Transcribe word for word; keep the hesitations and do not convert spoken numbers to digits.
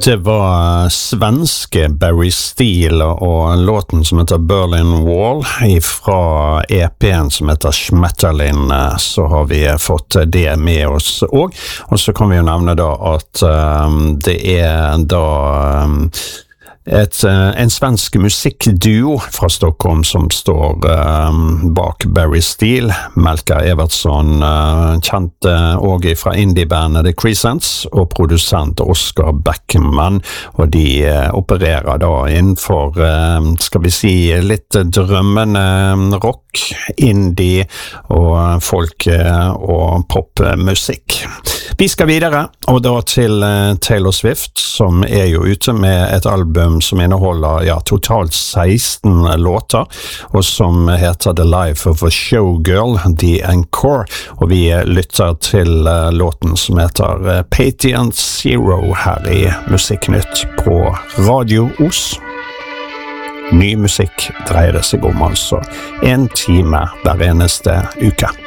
Det var svenske Barry Steele og låten som heter Berlin Wall fra E P-en som heter Schmetterling, så har vi fått det med oss og, og så kan vi jo nevne da at um, det er da um, Et, en svensk musikkduo fra Stockholm som står um, bak Barry Steele, Melker Evertsson, uh, kjent uh, også fra indie-bandet The Crescents, og produsent Oscar Beckman, og de uh, opererer da innenfor, uh, skal vi si, litt drømmende rock, indie og folk uh, og popmusikk. Vi skal videre, og da til uh, Taylor Swift, som er jo ute med et album som inneholder ja, totalt seksten låter, og som heter The Life of a Showgirl, The Encore, og vi lytter til uh, låten som heter uh, Patient Zero her i Musikknytt på Radio Os. Ny musikk dreier det seg om altså en time hver eneste uke.